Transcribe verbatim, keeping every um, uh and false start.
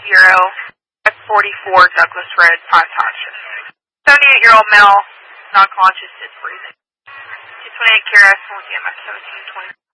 zero, five forty-four Douglas Road, five Township. seventy-eight-year-old male, non-conscious, is breathing. two twenty-eight K R S, one D M X seventeen twenty.